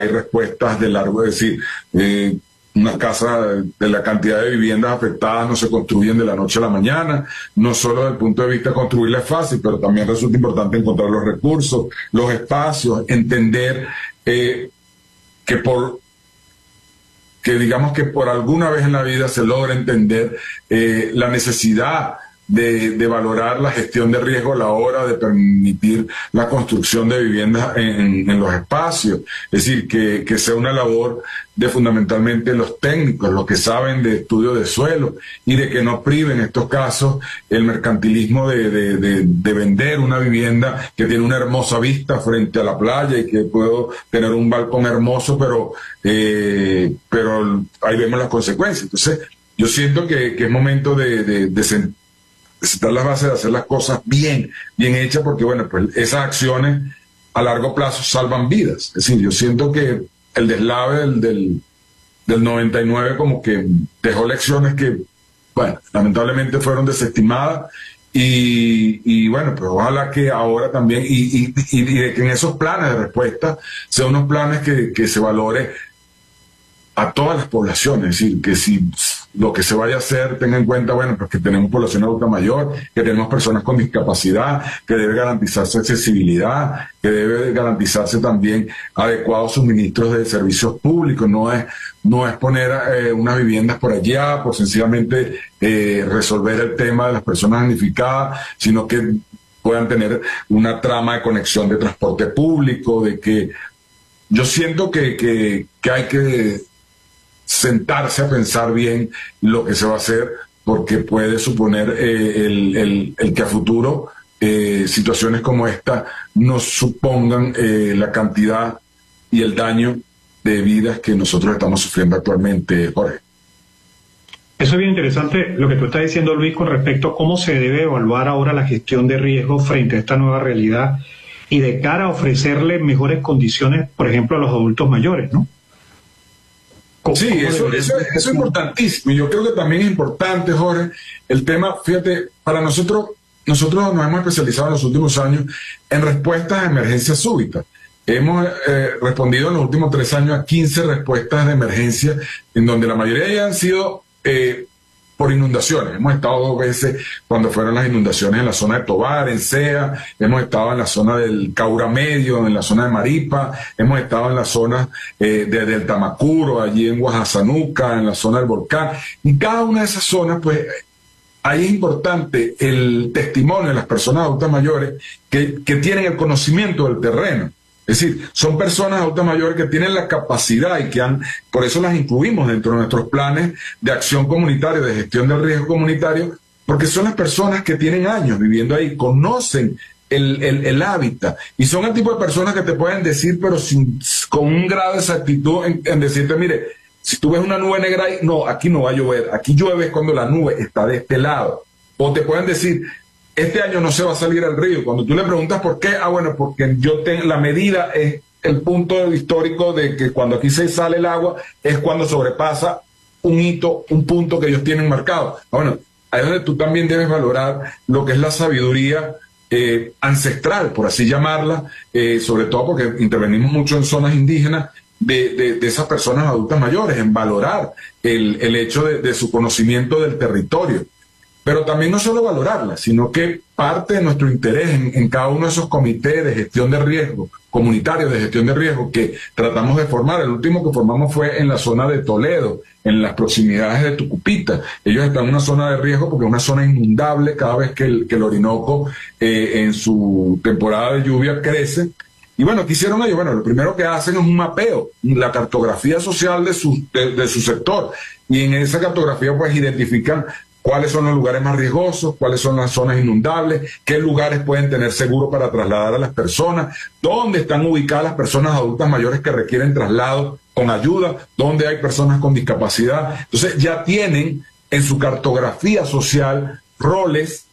hay respuestas de largo, es decir, una casa, de la cantidad de viviendas afectadas no se construyen de la noche a la mañana, no solo desde el punto de vista de construirla es fácil, pero también resulta importante encontrar los recursos, los espacios, entender que digamos que por alguna vez en la vida se logra entender la necesidad de valorar la gestión de riesgo a la hora de permitir la construcción de viviendas en los espacios. Es decir, que sea una labor de fundamentalmente los técnicos, los que saben de estudio de suelo, y de que no priven en estos casos el mercantilismo de vender una vivienda que tiene una hermosa vista frente a la playa y que puedo tener un balcón hermoso, pero ahí vemos las consecuencias. Entonces, yo siento que es momento de sentar las bases, de hacer las cosas bien hechas, porque bueno, pues esas acciones a largo plazo salvan vidas. Es decir, yo siento que el deslave del 99 como que dejó lecciones que, bueno, lamentablemente fueron desestimadas, y bueno, pero ojalá que ahora también, y de que en esos planes de respuesta sean unos planes que se valore a todas las poblaciones. Es decir, que si lo que se vaya a hacer tenga en cuenta, bueno, pues que tenemos población adulta mayor, que tenemos personas con discapacidad, que debe garantizarse accesibilidad, que debe garantizarse también adecuados suministros de servicios públicos. No es poner unas viviendas por allá por sencillamente resolver el tema de las personas damnificadas, sino que puedan tener una trama de conexión de transporte público, de que yo siento que hay que sentarse a pensar bien lo que se va a hacer, porque puede suponer el que a futuro situaciones como esta nos supongan la cantidad y el daño de vidas que nosotros estamos sufriendo actualmente, Jorge. Eso es bien interesante lo que tú estás diciendo, Luis, con respecto a cómo se debe evaluar ahora la gestión de riesgo frente a esta nueva realidad y de cara a ofrecerle mejores condiciones, por ejemplo, a los adultos mayores, ¿no? Sí, eso es importantísimo. Y yo creo que también es importante, Jorge, el tema, fíjate, para nosotros nos hemos especializado en los últimos años en respuestas a emergencias súbitas. Hemos respondido en los últimos 3 años a 15 respuestas de emergencia, en donde la mayoría ya han sido por inundaciones. Hemos estado 2 veces cuando fueron las inundaciones en la zona de Tovar, en Sea, hemos estado en la zona del Caura Medio, en la zona de Maripa, hemos estado en la zona del Tamacuro, allí en Guajazanuca, en la zona del Volcán, y cada una de esas zonas, pues, ahí es importante el testimonio de las personas adultas mayores que tienen el conocimiento del terreno. Es decir, son personas adultas mayores que tienen la capacidad y por eso las incluimos dentro de nuestros planes de acción comunitaria, de gestión del riesgo comunitario, porque son las personas que tienen años viviendo ahí, conocen el hábitat, y son el tipo de personas que te pueden decir, pero con un grado de exactitud en decirte, mire, si tú ves una nube negra ahí, no, aquí no va a llover, aquí llueve cuando la nube está de este lado. O te pueden decir, este año no se va a salir al río. Cuando tú le preguntas por qué, bueno, porque la medida es el punto histórico de que cuando aquí se sale el agua es cuando sobrepasa un hito, un punto que ellos tienen marcado. Bueno, ahí es donde tú también debes valorar lo que es la sabiduría ancestral, por así llamarla, sobre todo porque intervenimos mucho en zonas indígenas, de esas personas adultas mayores, en valorar el hecho de su conocimiento del territorio. Pero también no solo valorarla, sino que parte de nuestro interés en cada uno de esos comités de gestión de riesgo, comunitarios de gestión de riesgo, que tratamos de formar. El último que formamos fue en la zona de Toledo, en las proximidades de Tucupita. Ellos están en una zona de riesgo porque es una zona inundable cada vez que el Orinoco en su temporada de lluvia crece. Y bueno, ¿qué hicieron ellos? Bueno, lo primero que hacen es un mapeo, la cartografía social de su sector. Y en esa cartografía pues identifican cuáles son los lugares más riesgosos, cuáles son las zonas inundables, qué lugares pueden tener seguro para trasladar a las personas, dónde están ubicadas las personas adultas mayores que requieren traslado con ayuda, dónde hay personas con discapacidad. Entonces ya tienen en su cartografía social roles,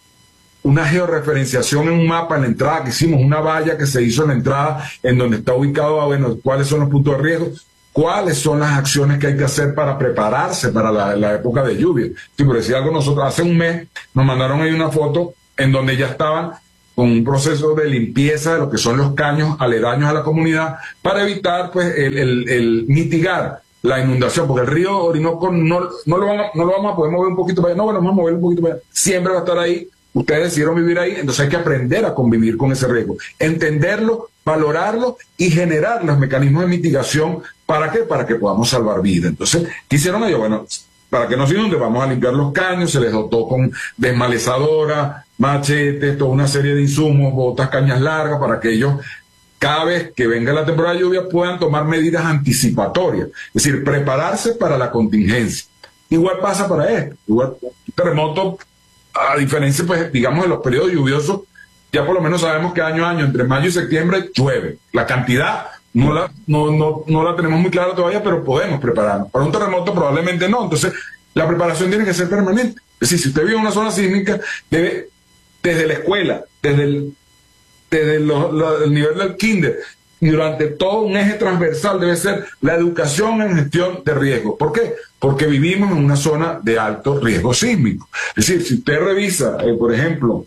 una georreferenciación en un mapa en la entrada que hicimos, una valla que se hizo en la entrada en donde está ubicado, bueno, cuáles son los puntos de riesgo, cuáles son las acciones que hay que hacer para prepararse para la época de lluvia. Sí, por decir algo, nosotros hace un mes nos mandaron ahí una foto en donde ya estaban con un proceso de limpieza de lo que son los caños aledaños a la comunidad para evitar pues el mitigar la inundación, porque el río Orinoco no lo vamos a poder mover un poquito para allá, no, bueno, vamos a mover un poquito para allá, siempre va a estar ahí, ustedes decidieron vivir ahí, entonces hay que aprender a convivir con ese riesgo, entenderlo, valorarlo y generar los mecanismos de mitigación. ¿Para qué? Para que podamos salvar vidas. Entonces, ¿qué hicieron ellos? Bueno, para que no se inunden, vamos a limpiar los caños, se les dotó con desmalezadora, machetes, toda una serie de insumos, botas, cañas largas, para que ellos, cada vez que venga la temporada de lluvia, puedan tomar medidas anticipatorias, es decir, prepararse para la contingencia. Igual pasa para esto, igual terremoto, a diferencia, pues, digamos, de los periodos lluviosos, ya por lo menos sabemos que año a año, entre mayo y septiembre, llueve. La cantidad no la tenemos muy clara todavía, pero podemos prepararnos. Para un terremoto probablemente no, entonces la preparación tiene que ser permanente. Es decir, si usted vive en una zona sísmica, debe, desde la escuela, desde el nivel del kinder, y durante todo un eje transversal debe ser la educación en gestión de riesgo. ¿Por qué? Porque vivimos en una zona de alto riesgo sísmico. Es decir, si usted revisa, por ejemplo,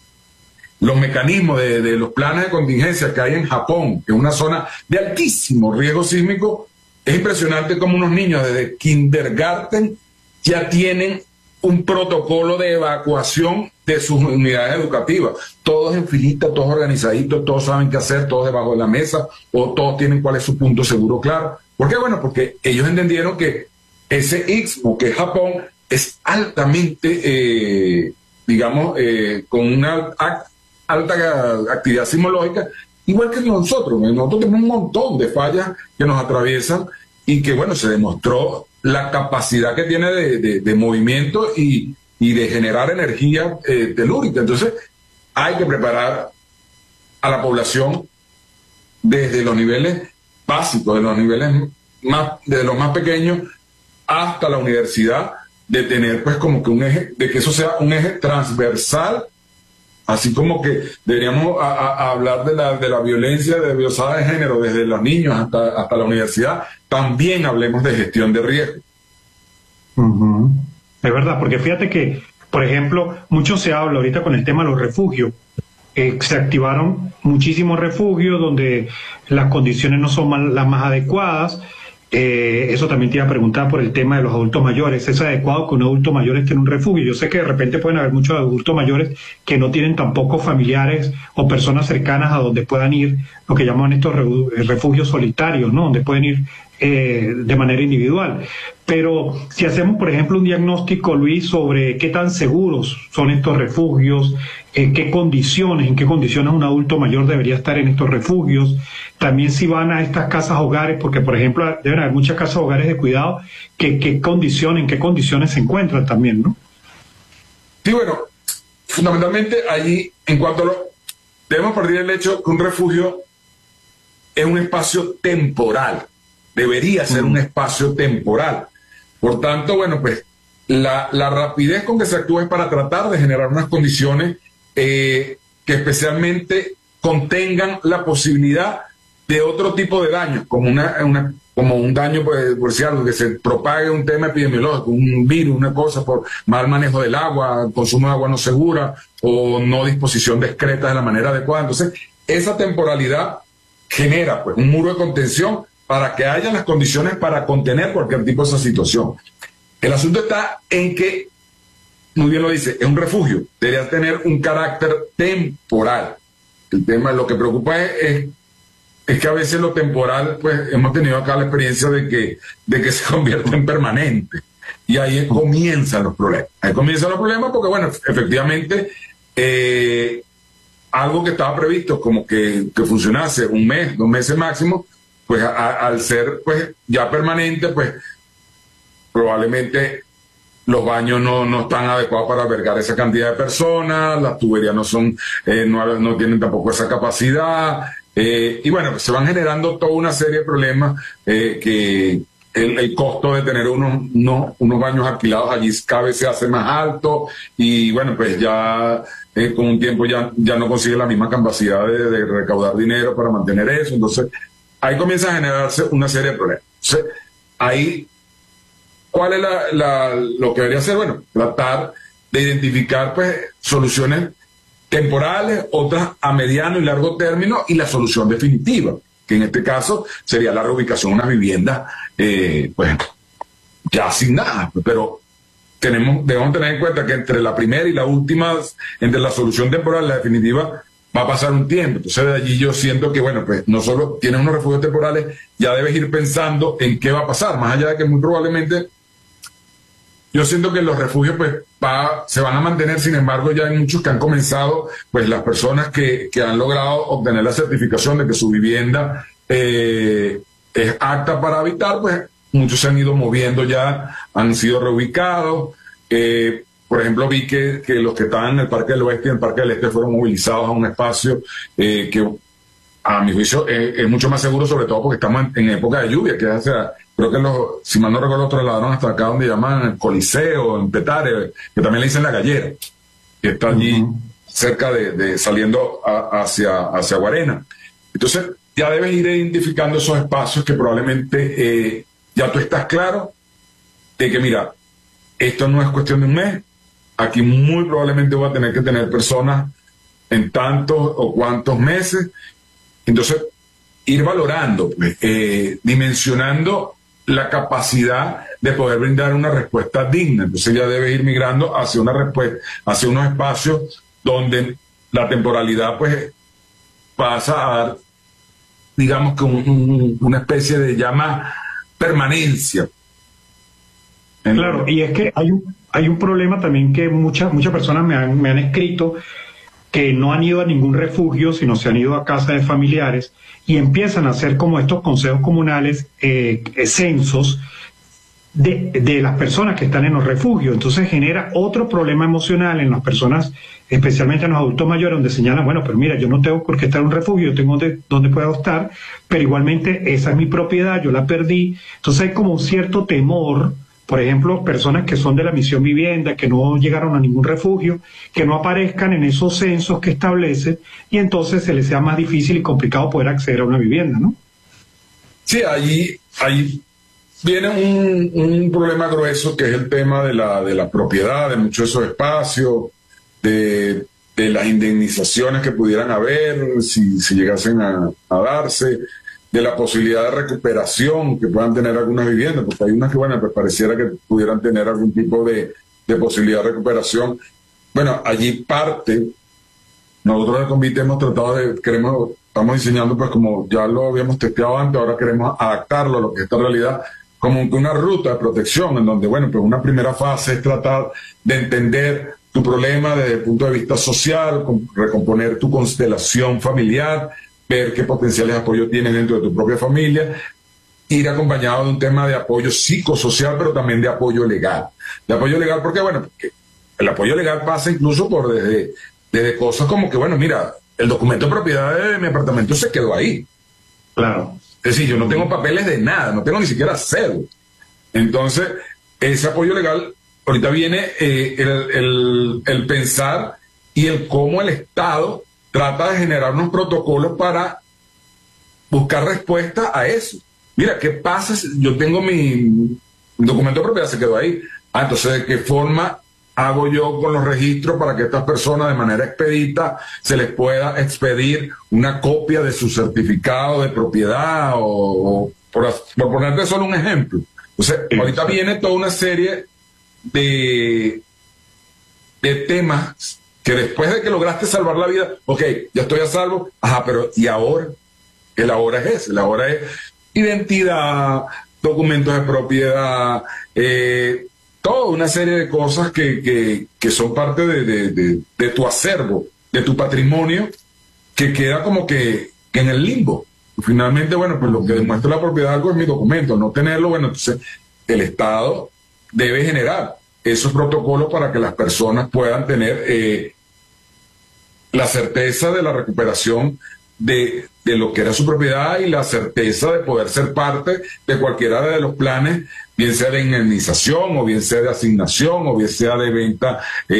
los mecanismos de los planes de contingencia que hay en Japón, que es una zona de altísimo riesgo sísmico, es impresionante cómo unos niños desde kindergarten ya tienen un protocolo de evacuación de sus unidades educativas. Todos en filita, todos organizaditos, todos saben qué hacer, todos debajo de la mesa, o todos tienen cuál es su punto seguro claro. ¿Por qué? Bueno, porque ellos entendieron que ese Istmo, que es Japón, es altamente, con una alta actividad sismológica, igual que nosotros. Nosotros tenemos un montón de fallas que nos atraviesan y que, bueno, se demostró la capacidad que tiene de movimiento y de generar energía telúrica. Entonces, hay que preparar a la población desde los niveles básicos, de los niveles de los más pequeños hasta la universidad, de tener pues como que un eje, de que eso sea un eje transversal. Así como que deberíamos hablar de la violencia de violada de género desde los niños hasta la universidad, también hablemos de gestión de riesgo. Uh-huh. Es verdad, porque fíjate que, por ejemplo, mucho se habla ahorita con el tema de los refugios. Se activaron muchísimos refugios donde las condiciones no son las más adecuadas. Eso también te iba a preguntar por el tema de los adultos mayores. ¿Es adecuado que un adulto mayor esté en un refugio? Yo sé que de repente pueden haber muchos adultos mayores que no tienen tampoco familiares o personas cercanas a donde puedan ir, lo que llaman estos refugios solitarios, ¿no? Donde pueden ir de manera individual. Pero si hacemos, por ejemplo, un diagnóstico, Luis, sobre qué tan seguros son estos refugios, en qué condiciones un adulto mayor debería estar en estos refugios, también si van a estas casas hogares, porque, por ejemplo, deben haber muchas casas hogares de cuidado, en qué condiciones se encuentran también, ¿no? Sí, bueno, fundamentalmente allí, en cuanto a debemos partir del hecho que un refugio es un espacio temporal, debería ser un espacio temporal. Por tanto, bueno, pues la rapidez con que se actúa es para tratar de generar unas condiciones que especialmente contengan la posibilidad de otro tipo de daños, como un daño, pues, por decir algo, que se propague un tema epidemiológico, un virus, una cosa, por mal manejo del agua, consumo de agua no segura o no disposición discreta de la manera adecuada. Entonces, esa temporalidad genera pues un muro de contención para que haya las condiciones para contener cualquier tipo de esa situación. El asunto está en que, muy bien lo dice, es un refugio, debería tener un carácter temporal. El tema, lo que preocupa es que a veces lo temporal, pues hemos tenido acá la experiencia de que se convierte en permanente. Y ahí comienzan los problemas. Ahí comienzan los problemas porque, bueno, efectivamente, algo que estaba previsto como que funcionase un mes, 2 meses máximo, pues al ser pues ya permanente, pues probablemente los baños no están adecuados para albergar esa cantidad de personas, las tuberías no tienen tampoco esa capacidad, y bueno, pues se van generando toda una serie de problemas que el costo de tener unos baños alquilados allí cada vez se hace más alto, y bueno, pues ya con un tiempo ya no consigue la misma capacidad de recaudar dinero para mantener eso. Entonces ahí comienza a generarse una serie de problemas. Entonces, ahí, ¿cuál es lo que debería ser? Bueno, tratar de identificar pues soluciones temporales, otras a mediano y largo término, y la solución definitiva, que en este caso sería la reubicación de una vivienda, pues ya sin nada, pero debemos tener en cuenta que entre la primera y la última, entre la solución temporal y la definitiva, va a pasar un tiempo. Entonces de allí yo siento que, bueno, pues no solo tienes unos refugios temporales, ya debes ir pensando en qué va a pasar, más allá de que muy probablemente, yo siento que los refugios pues se van a mantener. Sin embargo, ya hay muchos que han comenzado, pues las personas que han logrado obtener la certificación de que su vivienda es apta para habitar, pues muchos se han ido moviendo ya, han sido reubicados. Por ejemplo, vi que los que estaban en el Parque del Oeste y en el Parque del Este fueron movilizados a un espacio que, a mi juicio, es mucho más seguro, sobre todo porque estamos en época de lluvia, que es, creo que si mal no recuerdo, los trasladaron hasta acá donde llaman el Coliseo, en Petare, que también le dicen La Gallera, que está allí cerca de saliendo hacia Guarena. Entonces, ya debes ir identificando esos espacios que probablemente ya tú estás claro de que, mira, esto no es cuestión de un mes, aquí muy probablemente voy a tener que tener personas en tantos o cuantos meses. Entonces, ir valorando, pues, dimensionando la capacidad de poder brindar una respuesta digna. Entonces ya debes ir migrando hacia una respuesta, hacia unos espacios donde la temporalidad pues pasa a dar, digamos que una especie de llama permanencia. Claro, y es que hay un problema también que muchas personas me han escrito, que no han ido a ningún refugio, sino se han ido a casa de familiares y empiezan a hacer como estos consejos comunales, censos de las personas que están en los refugios. Entonces genera otro problema emocional en las personas, especialmente en los adultos mayores, donde señalan, bueno, pero mira, yo no tengo por qué estar en un refugio, yo tengo donde puedo estar, pero igualmente esa es mi propiedad, yo la perdí. Entonces hay como un cierto temor. Por ejemplo, personas que son de la Misión Vivienda, que no llegaron a ningún refugio, que no aparezcan en esos censos que establecen, y entonces se les sea más difícil y complicado poder acceder a una vivienda, ¿no? Sí, ahí viene un problema grueso, que es el tema de la propiedad, de muchos de esos espacios, de las indemnizaciones que pudieran haber, si llegasen a darse, de la posibilidad de recuperación que puedan tener algunas viviendas, porque hay unas que, bueno, pues pareciera que pudieran tener algún tipo de posibilidad de recuperación. Bueno, allí parte, nosotros en el Convite hemos tratado estamos diseñando, pues como ya lo habíamos testeado antes, ahora queremos adaptarlo a lo que es esta realidad, como una ruta de protección, en donde, bueno, pues una primera fase es tratar de entender tu problema desde el punto de vista social, recomponer tu constelación familiar, ver qué potenciales de apoyo tienes dentro de tu propia familia, ir acompañado de un tema de apoyo psicosocial, pero también de apoyo legal. De apoyo legal, porque, bueno, porque el apoyo legal pasa incluso por desde cosas como que, bueno, mira, el documento de propiedad de mi apartamento se quedó ahí. Claro. Es decir, yo no tengo papeles de nada, no tengo ni siquiera cédula. Entonces, ese apoyo legal, ahorita viene el pensar y el cómo el Estado trata de generar unos protocolos para buscar respuesta a eso. Mira, ¿qué pasa si yo tengo mi documento de propiedad, se quedó ahí? Entonces, ¿de qué forma hago yo con los registros para que estas personas de manera expedita se les pueda expedir una copia de su certificado de propiedad o por ponerte solo un ejemplo? Entonces, ahorita viene toda una serie de temas que después de que lograste salvar la vida, ok, ya estoy a salvo, pero ¿y ahora? El ahora es ese, el ahora es identidad, documentos de propiedad, toda una serie de cosas que son parte de tu acervo, de tu patrimonio, que queda como que en el limbo. Finalmente, bueno, pues lo que demuestra la propiedad de algo es mi documento, no tenerlo, bueno, entonces el Estado debe generar esos protocolos para que las personas puedan tener la certeza de la recuperación de lo que era su propiedad y la certeza de poder ser parte de cualquiera de los planes, bien sea de indemnización o bien sea de asignación o bien sea de venta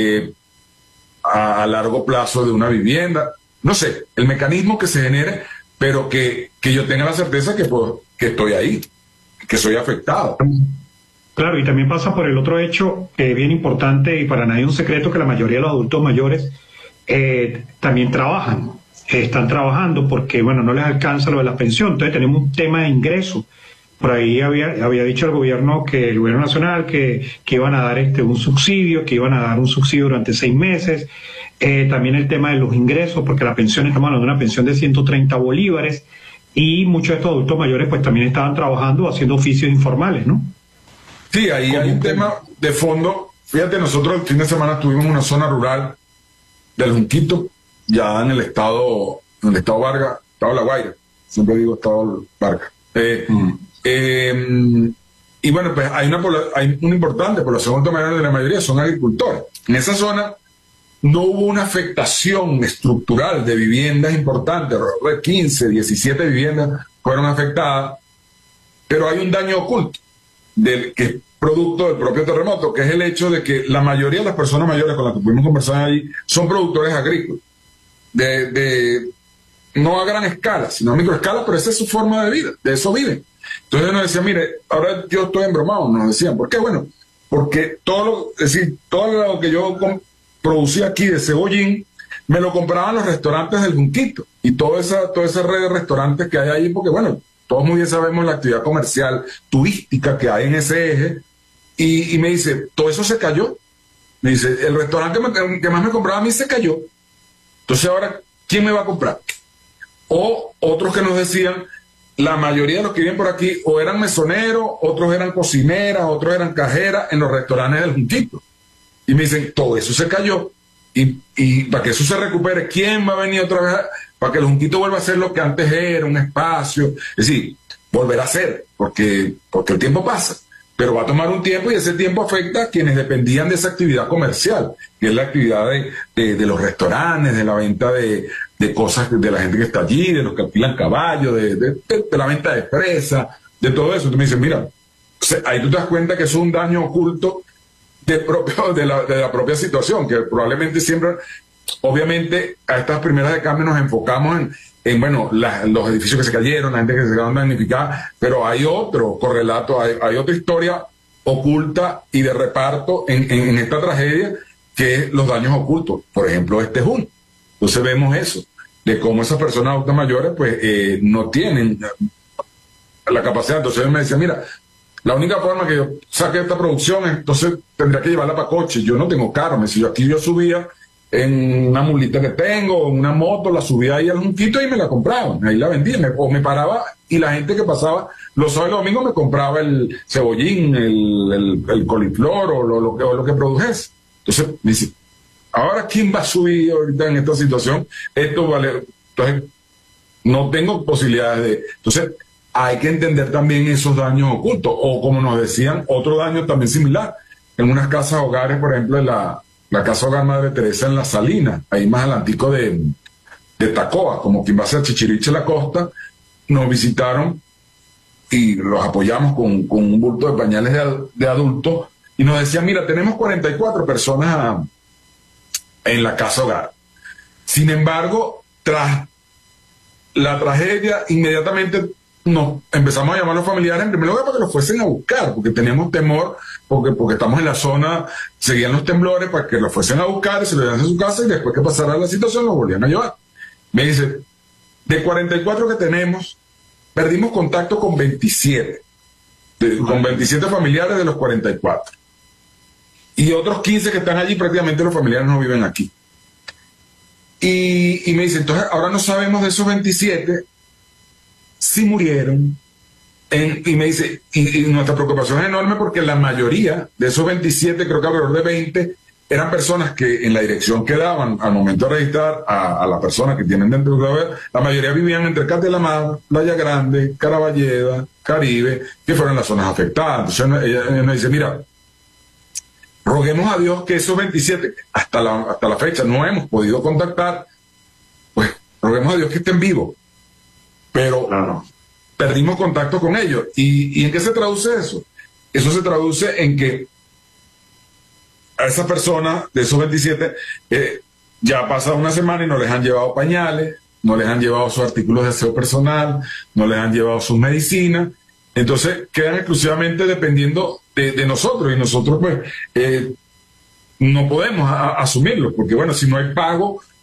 a largo plazo de una vivienda. No sé, el mecanismo que se genere, pero que yo tenga la certeza que estoy ahí, que soy afectado. Claro, y también pasa por el otro hecho que es bien importante y para nadie un secreto, que la mayoría de los adultos mayores también trabajan, están trabajando porque, bueno, no les alcanza lo de la pensión. Entonces tenemos un tema de ingresos. Por ahí había dicho el gobierno nacional que iban a dar un subsidio, que iban a dar un subsidio durante 6 meses. También el tema de los ingresos, porque la pensión, estamos hablando de una pensión de 130 bolívares, y muchos de estos adultos mayores pues también estaban trabajando haciendo oficios informales, ¿no? Sí, ahí hay un tema de fondo. Fíjate, nosotros el fin de semana estuvimos en una zona rural del Junquito, ya en el estado Vargas, estado La Guaira, siempre digo estado Vargas. Y bueno, pues hay una importante población adulta mayor, de la mayoría son agricultores. En esa zona no hubo una afectación estructural de viviendas importantes, 15, 17 viviendas fueron afectadas, pero hay un daño oculto que es producto del propio terremoto, que es el hecho de que la mayoría de las personas mayores con las que pudimos conversar allí son productores agrícolas, no a gran escala, sino a microescala, pero esa es su forma de vida, de eso viven. Entonces nos decían, mire, ahora yo estoy embromado, nos decían, ¿por qué? Bueno, porque todo lo que yo producía aquí de cebollín, me lo compraban los restaurantes del Junquito, y toda esa red de restaurantes que hay ahí, porque bueno, todos muy bien sabemos la actividad comercial, turística que hay en ese eje, y me dice, todo eso se cayó. Me dice, el restaurante que más me compraba a mí se cayó. Entonces ahora, ¿quién me va a comprar? O otros que nos decían, la mayoría de los que viven por aquí o eran mesoneros, otros eran cocineras, otros eran cajeras en los restaurantes del Junquito. Y me dicen, todo eso se cayó. Y para que eso se recupere, ¿quién va a venir otra vez para que el Junquito vuelva a ser lo que antes era, un espacio? Es decir, volver a ser, porque el tiempo pasa. Pero va a tomar un tiempo, y ese tiempo afecta a quienes dependían de esa actividad comercial, que es la actividad de los restaurantes, de la venta de cosas de la gente que está allí, de los que alquilan caballos, de la venta de presa, de todo eso. Tú me dices, mira, ahí tú te das cuenta que es un daño oculto de la propia situación, que probablemente siempre, obviamente, a estas primeras de cambio nos enfocamos en bueno, los edificios que se cayeron, la gente que se quedó damnificada, pero hay otro correlato, hay otra historia oculta y de reparto en esta tragedia, que es los daños ocultos. Por ejemplo, junio. Entonces vemos eso, de cómo esas personas adultas mayores pues no tienen la capacidad. Entonces me decía, mira, la única forma que yo saque esta producción, entonces tendría que llevarla para coche. Yo no tengo carro, me decía, aquí yo subía en una mulita que tengo, en una moto, la subía ahí al Junquito y me la compraban, ahí la vendía, o me paraba, y la gente que pasaba los sábados y los domingos me compraba el cebollín, el coliflor o lo que produjese. Entonces me dice, ahora ¿quién va a subir ahorita en esta situación? Esto vale. Entonces no tengo posibilidades de. Entonces hay que entender también esos daños ocultos, o como nos decían, otro daño también similar en unas casas hogares, por ejemplo en la Casa Hogar Madre Teresa en La Salina, ahí más adelantico de Tacoa, como quien va hacia Chichiriche la costa. Nos visitaron y los apoyamos con un bulto de pañales de adultos, y nos decían, mira, tenemos 44 personas en la Casa Hogar. Sin embargo, tras la tragedia, inmediatamente nos empezamos a llamar a los familiares, en primer lugar para que los fuesen a buscar, porque teníamos temor, porque estamos en la zona, seguían los temblores, para que los fuesen a buscar y se lo llevaran a su casa, y después que pasara la situación los volvían a llevar. Me dice, de 44 que tenemos, perdimos contacto con 27, con 27 familiares de los 44. Y otros 15 que están allí, prácticamente los familiares no viven aquí. Y me dice, entonces ahora no sabemos de esos 27 si murieron. Y me dice, y nuestra preocupación es enorme, porque la mayoría de esos 27, creo que alrededor de 20, eran personas que en la dirección que daban al momento de registrar a la persona que tienen dentro de la mayoría vivían entre Cate la Mar, Playa Grande, Caraballeda, Caribe, que fueron las zonas afectadas. Entonces ella me dice, mira, roguemos a Dios que esos 27, hasta la fecha no hemos podido contactar, pues roguemos a Dios que estén vivos. Pero claro, perdimos contacto con ellos. ¿Y en qué se traduce eso? Eso se traduce en que a esas personas de esos 27 ya pasa una semana y no les han llevado pañales, no les han llevado sus artículos de aseo personal, no les han llevado sus medicinas. Entonces quedan exclusivamente dependiendo de nosotros, y nosotros pues no podemos asumirlo, porque bueno, si no hay pago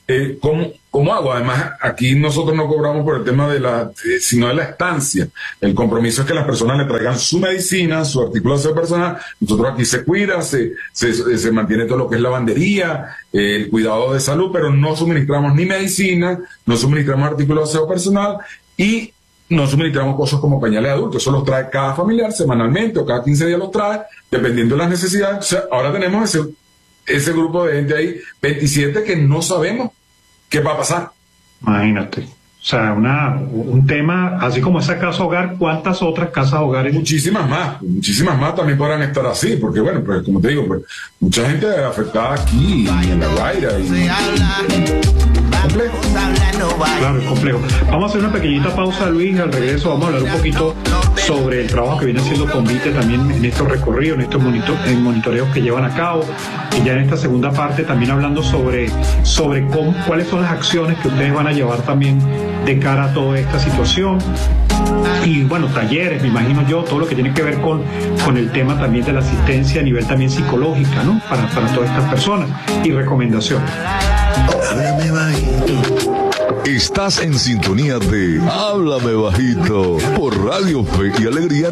¿cómo hago? Además, aquí nosotros no cobramos por el tema sino de la estancia. El compromiso es que las personas le traigan su medicina, su artículo de aseo personal. Nosotros aquí se cuida, se mantiene todo lo que es lavandería, el cuidado de salud, pero no suministramos ni medicina, no suministramos artículos de aseo personal y no suministramos cosas como pañales adultos. Eso los trae cada familiar semanalmente o cada 15 días los trae, dependiendo de las necesidades. O sea, ahora tenemos ese grupo de gente ahí, 27, que no sabemos qué va a pasar. Imagínate. O sea, un tema, así como esa casa hogar, ¿cuántas otras casas hogares? Muchísimas más también podrán estar así, porque bueno, pues como te digo, pues mucha gente afectada aquí, en La Guaira. Complejo. Claro, es complejo. Vamos a hacer una pequeñita pausa, Luis, al regreso vamos a hablar un poquito sobre el trabajo que viene haciendo Convite también en estos recorridos, en estos monitoreos que llevan a cabo, y ya en esta segunda parte también hablando sobre cuáles son las acciones que ustedes van a llevar también de cara a toda esta situación. Y bueno, talleres, me imagino yo, todo lo que tiene que ver con el tema también de la asistencia a nivel también psicológica, ¿no? Para todas estas personas, y recomendaciones. Háblame bajito. Estás en sintonía de Háblame Bajito por Radio Fe y Alegría